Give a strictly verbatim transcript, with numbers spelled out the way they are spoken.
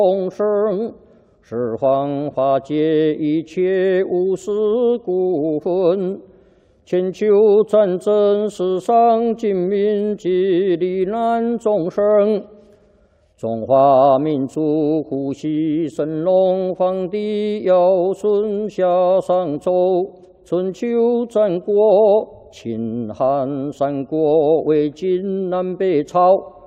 众生，十方化解一切无始故分。千秋战争，世上尽民及罹难众生。中华民族呼吸神龙皇帝尧舜夏商周，春秋战国，秦汉三国，魏晋南北朝。